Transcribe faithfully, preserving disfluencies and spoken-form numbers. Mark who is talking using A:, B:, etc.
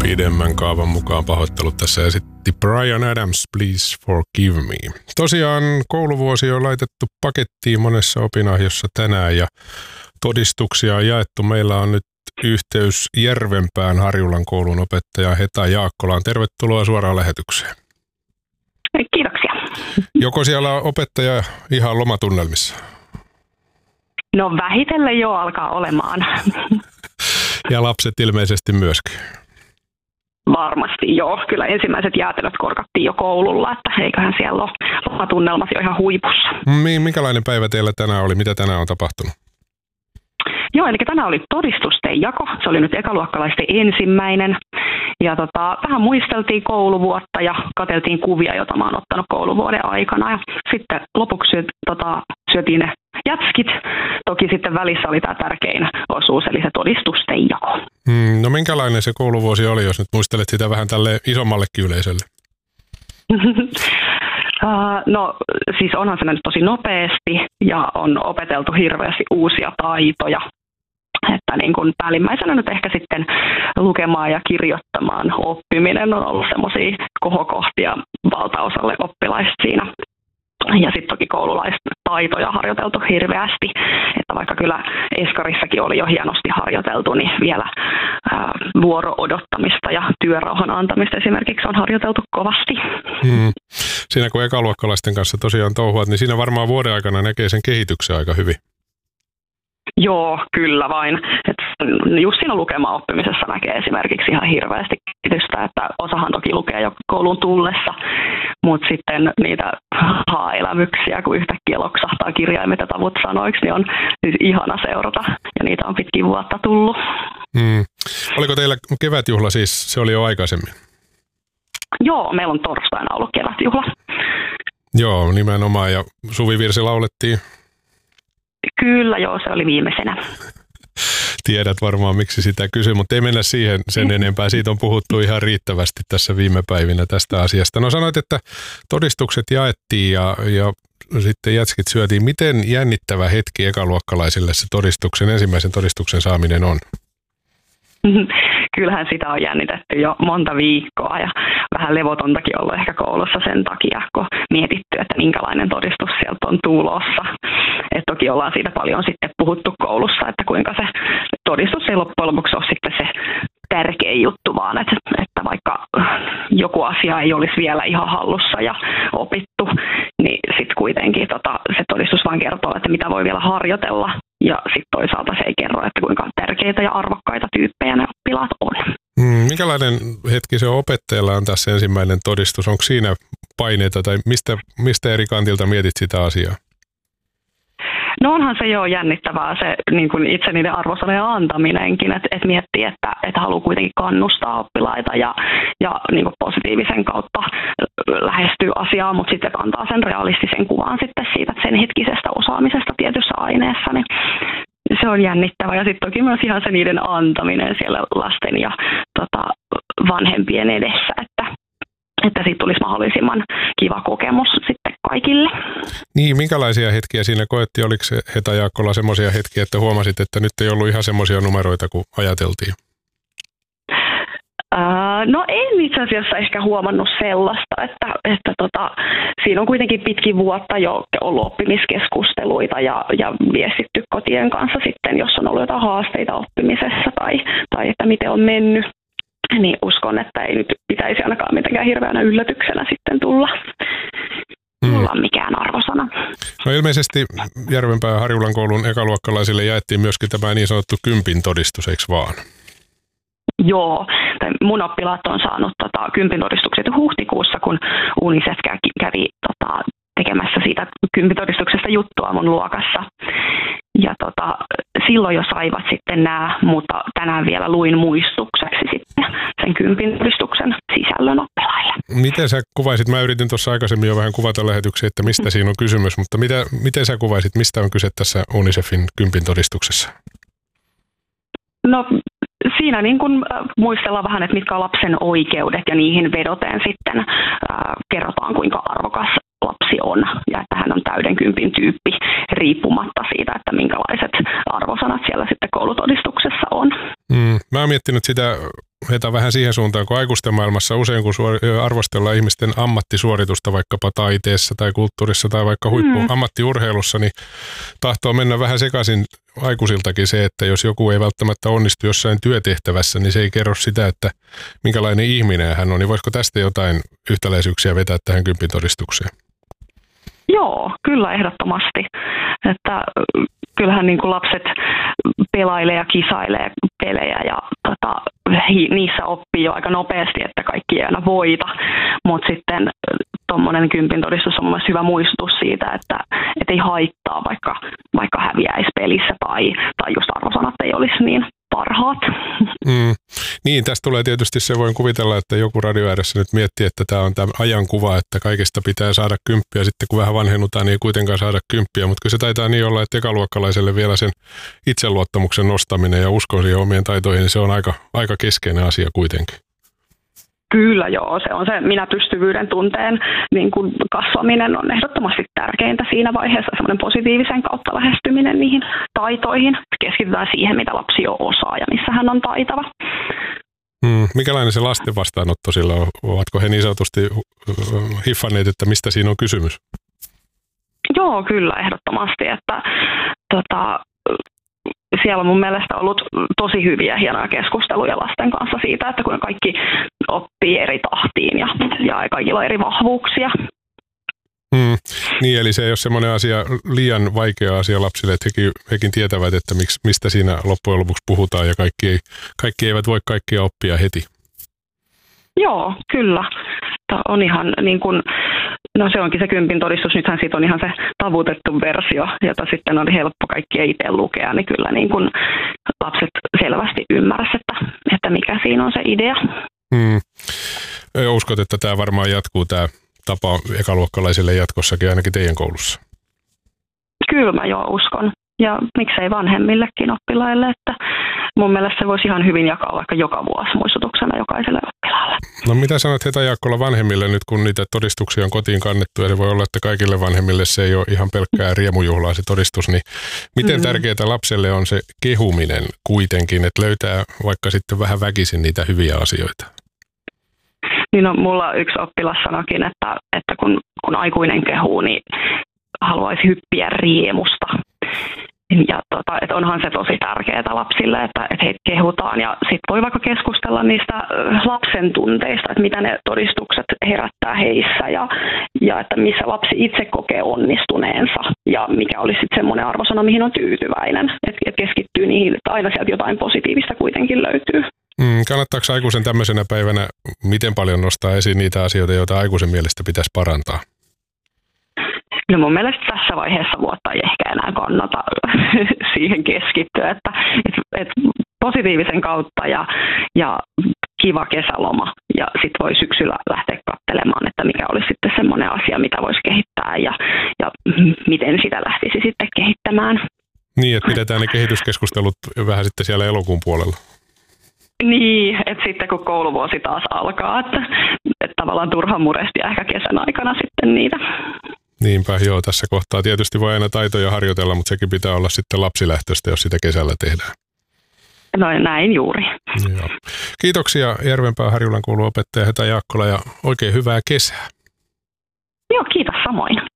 A: Pidemmän kaavan mukaan pahoittelut tässä esitti Bryan Adams, Please Forgive Me. Tosiaan kouluvuosi on laitettu pakettiin monessa opinahjossa tänään ja todistuksia on jaettu. Meillä on nyt yhteys Järvenpään Harjulan koulun opettaja Heta Jaakkolaan. Tervetuloa suoraan lähetykseen.
B: Kiitoksia.
A: Joko siellä on opettaja ihan lomatunnelmissa?
B: No vähitellen jo alkaa olemaan.
A: Ja lapset ilmeisesti myöskin.
B: Varmasti joo. Kyllä ensimmäiset jäätelöt korkattiin jo koululla, että eiköhän siellä ole lomatunnelmat jo ihan huipussa.
A: Minkälainen päivä teillä tänään oli? Mitä tänään on tapahtunut?
B: Joo, eli tänään oli todistusten jako. Se oli nyt ekaluokkalaisten ensimmäinen. Ja tota, vähän muisteltiin kouluvuotta ja katseltiin kuvia, joita mä oon ottanut kouluvuoden aikana. Ja sitten lopuksi syöt, tota, syötiin ne jätskit. Toki sitten välissä oli tämä tärkein osuus, eli se todistusten jako.
A: Hmm, no minkälainen se kouluvuosi oli, jos nyt muistelet sitä vähän tälle isommallekin yleisölle?
B: No siis onhan se mennyt tosi nopeasti ja on opeteltu hirveästi uusia taitoja. Että niin kuin päällimmäisenä nyt ehkä sitten lukemaan ja kirjoittamaan oppiminen on ollut semmoisia kohokohtia valtaosalle oppilaista siinä. Ja sitten toki koululaistaitoja harjoiteltu hirveästi, että vaikka kyllä eskarissakin oli jo hienosti harjoiteltu, niin vielä ää, vuoro-odottamista ja työrauhan antamista esimerkiksi on harjoiteltu kovasti.
A: Hmm. Siinä kun ekaluokkalaisten kanssa tosiaan touhuat, niin siinä varmaan vuoden aikana näkee sen kehityksen aika hyvin.
B: Joo, kyllä vain. Et just siinä lukemaan oppimisessa näkee esimerkiksi ihan hirveästi kehitystä, että osahan toki lukee jo kouluun tullessa, mutta sitten niitä haa-elämyksiä, kun yhtäkkiä loksahtaa kirjaimet ja tavut sanoiksi, niin on siis ihana seurata ja niitä on pitkin vuotta tullut.
A: Hmm. Oliko teillä kevätjuhla siis, se oli jo aikaisemmin?
B: Joo, meillä on torstaina ollut kevätjuhla.
A: Joo, nimenomaan ja suvivirsi laulettiin.
B: Kyllä, joo, se oli viimeisenä.
A: Tiedät varmaan, miksi sitä kysyn, mutta ei mennä siihen sen enempää. Siitä on puhuttu ihan riittävästi tässä viime päivinä tästä asiasta. No sanoit, että todistukset jaettiin ja, ja sitten jätskit syötiin. Miten jännittävä hetki ekaluokkalaisille se todistuksen, ensimmäisen todistuksen saaminen on?
B: Kyllähän sitä on jännitetty jo monta viikkoa ja vähän levotontakin ollut ehkä koulussa sen takia, kun mietitty, että minkälainen todistus sieltä on tulossa. Et toki ollaan siitä paljon sitten puhuttu koulussa, että kuinka se todistus ei loppujen lopuksi ole sitten se tärkein juttu, vaan että, että vaikka joku asia ei olisi vielä ihan hallussa ja opittu, niin sitten kuitenkin tota, se todistus vaan kertoo, että mitä voi vielä harjoitella. Ja sitten toisaalta se ei kerro, että kuinka tärkeitä ja arvokkaita tyyppejä ne oppilaat on.
A: Hmm, minkälainen hetki se opettajalla on tässä ensimmäinen todistus? Onko siinä paineita tai mistä, mistä eri kantilta mietit sitä asiaa?
B: No onhan se jo jännittävää se niin kuin itse niiden arvosanojen antaminenkin, että et miettii, että et haluaa kuitenkin kannustaa oppilaita ja, ja niin kuin positiivisen kautta lähestyy asiaa, mutta sitten antaa sen realistisen kuvan sitten siitä sen hetkisestä osaamisesta tietyssä aineessa, niin se on jännittävää. Ja sitten toki myös ihan se niiden antaminen siellä lasten ja tota, vanhempien edessä, että että siitä tulisi mahdollisimman kiva kokemus sitten kaikille. Niin,
A: minkälaisia hetkiä siinä koettiin? Oliko se Heta Jaakkola semmoisia hetkiä, että huomasit, että nyt ei ollut ihan semmoisia numeroita kuin ajateltiin?
B: Uh, no en itse asiassa ehkä huomannut sellaista, että, että tota, siinä on kuitenkin pitkin vuotta jo ollut oppimiskeskusteluita ja, ja viestitty kotien kanssa sitten, jos on ollut jotain haasteita oppimisessa tai, tai että miten on mennyt. Niin uskon, että ei nyt pitäisi ainakaan mitenkään hirveänä yllätyksenä sitten tulla, tulla mm. mikään arvosana.
A: No ilmeisesti Järvenpään Harjulan koulun ekaluokkalaisille jaettiin myöskin tämä niin sanottu kympin todistus, eikö vaan?
B: Joo, mun oppilaat on saanut tota, kympin todistukset huhtikuussa, kun UNICEF kävi, kävi tota, tekemässä siitä kympitodistuksesta juttua mun luokassa. Ja tota, silloin jo saivat sitten nämä, mutta tänään vielä luin muistukseksi sitten sen kympin todistuksen sisällön oppilaille.
A: Miten sä kuvaisit, mä yritin tuossa aikaisemmin jo vähän kuvata lähetyksiä, että mistä siinä on kysymys, mutta mitä, miten sä kuvaisit, mistä on kyse tässä UNICEFin kympin todistuksessa?
B: No siinä niin kun muistellaan vähän, että mitkä on lapsen oikeudet ja niihin vedoten sitten äh, kerrotaan, kuinka arvokas lapsi on ja että hän on täyden kympin tyyppi riippumatta siitä, että minkälaiset arvosanat siellä sitten koulutodistuksessa on.
A: Mm, mä oon miettinyt sitä Heta vähän siihen suuntaan, kun aikuisten maailmassa usein kun arvostellaan ihmisten ammattisuoritusta vaikkapa taiteessa tai kulttuurissa tai vaikka huippu mm. ammattiurheilussa, niin tahtoo mennä vähän sekaisin aikuisiltakin se, että jos joku ei välttämättä onnistu jossain työtehtävässä, niin se ei kerro sitä, että minkälainen ihminen hän on. Niin voisiko tästä jotain yhtäläisyyksiä vetää tähän kympin todistukseen?
B: Joo, kyllä ehdottomasti. Että kyllähän niin kuin lapset pelailee ja kisailee pelejä ja tota, niissä oppii jo aika nopeasti, että kaikki ei aina voita, mutta sitten tuommoinen kympin todistus on myös hyvä muistutus siitä, että et ei haittaa, vaikka, vaikka häviäisi pelissä tai, tai just arvosanat ei olisi niin parhaat.
A: Mm. Niin, tästä tulee tietysti se, voin kuvitella, että joku radio ääressä nyt miettii, että tämä on tämä ajankuva, että kaikesta pitää saada kymppiä, sitten kun vähän vanhennutaan, niin ei kuitenkaan saada kymppiä, mutta kyllä se taitaa niin olla, että ekaluokkalaiselle vielä sen itseluottamuksen nostaminen ja uskon siihen omien taitoihin, niin se on aika, aika keskeinen asia kuitenkin.
B: Kyllä joo, se on se minä-pystyvyyden tunteen niin kuin kasvaminen on ehdottomasti tärkeintä siinä vaiheessa, semmoinen positiivisen kautta lähestyminen niihin taitoihin. Keskitytään siihen, mitä lapsi jo osaa ja missä hän on taitava.
A: Hmm, mikälainen se lasten vastaanotto sillä on? Ovatko he niin sanotusti hiffanneet, että mistä siinä on kysymys?
B: Joo, kyllä ehdottomasti, että tota, siellä on mun mielestä ollut tosi hyviä, hienoja keskusteluja lasten kanssa siitä, että kun kaikki oppii eri tahtiin ja, ja kaikilla on eri vahvuuksia.
A: Hmm. Niin, eli se ei ole semmoinen asia, liian vaikea asia lapsille, että hekin, hekin tietävät, että miksi, mistä siinä loppujen lopuksi puhutaan ja kaikki, ei, kaikki eivät voi kaikkia oppia heti.
B: Joo, kyllä. Tämä on ihan niin kuin, no se onkin se kympin todistus, nythän siitä on ihan se tavutettu versio, jota sitten on helppo kaikkien itse lukea, niin kyllä niin kuin lapset selvästi ymmärsivät, että, että mikä siinä on se idea.
A: Hmm. Uskot, että tämä varmaan jatkuu tämä tapa ekaluokkalaisille jatkossakin ainakin teidän koulussa?
B: Kyllä mä jo uskon. Ja miksei vanhemmillekin oppilaille, että mun mielestä se voisi ihan hyvin jakaa vaikka joka vuosi muistutuksena jokaiselle oppilaalle.
A: No mitä sanot Heta Jaakkola vanhemmille nyt, kun niitä todistuksia on kotiin kannettu ja se voi olla, että kaikille vanhemmille se ei ole ihan pelkkää riemujuhlaa se todistus, niin miten mm-hmm. tärkeää lapselle on se kehuminen kuitenkin, että löytää vaikka sitten vähän väkisin niitä hyviä asioita?
B: Niin no, mulla yksi oppilas sanoikin, että, että kun, kun aikuinen kehuu, niin haluaisi hyppiä riemusta. Ja tota, että onhan se tosi tärkeää lapsille, että, että heitä kehutaan ja sitten voi vaikka keskustella niistä lapsen tunteista, että mitä ne todistukset herättää heissä ja, ja että missä lapsi itse kokee onnistuneensa ja mikä olisi sitten semmoinen arvosana, mihin on tyytyväinen, että et keskittyy niihin, että aina sieltä jotain positiivista kuitenkin löytyy.
A: Mm, kannattaako aikuisen tämmöisenä päivänä miten paljon nostaa esiin niitä asioita, joita aikuisen mielestä pitäisi parantaa?
B: No mun mielestä tässä vaiheessa vuotta ei ehkä enää kannata siihen keskittyä, että et, et positiivisen kautta ja, ja kiva kesäloma ja sitten voi syksyllä lähteä katselemaan, että mikä olisi sitten semmoinen asia, mitä voisi kehittää ja, ja miten sitä lähtisi sitten kehittämään.
A: Niin, että pidetään ne kehityskeskustelut vähän sitten siellä elokuun puolella.
B: Niin, että sitten kun kouluvuosi taas alkaa, että, että tavallaan turha murestia ehkä kesän aikana sitten niitä.
A: Niinpä, joo, tässä kohtaa tietysti voi aina taitoja harjoitella, mutta sekin pitää olla sitten lapsilähtöistä, jos sitä kesällä tehdään.
B: No näin juuri.
A: Joo. Kiitoksia Järvenpään Harjulan koulun opettaja Heta Jaakkola ja oikein hyvää kesää.
B: Joo, kiitos samoin.